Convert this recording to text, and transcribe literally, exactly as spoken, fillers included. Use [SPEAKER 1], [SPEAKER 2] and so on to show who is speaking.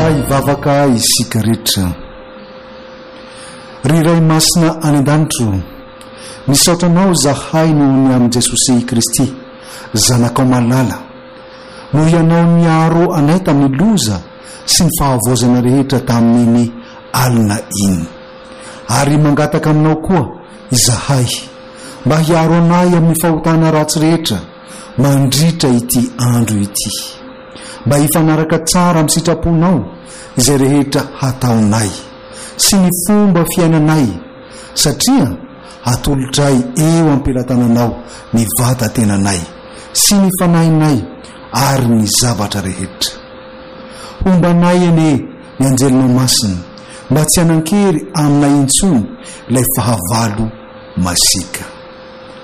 [SPEAKER 1] Raha ivavaka isika rehetra. Ry ray masina any an-danitro, misaotranao zahay noho ny amin'i Jesosy Kristy, zanakao malala, noho ianao niaro anay tamin'ny loza sy ny fahavozana rehetra tamin'ny alina iny. Ary mangataka aminao koa izahay mba hiaro anay amin'ny fahotana ratsy rehetra mandritra ity andro ity, mba hifanaraka tsara amin'ny sitraponao izay rehetra hataonay sy ny fomba fiainanay, satria hatolotray eo ampelantananao ny vatan-tenanay sy ny fanahinay ary ny zavatra rehetra. Ombanay ene ny anjelinao masina mba tsy hanan-kery aminay intsony ilay fahavalo masika.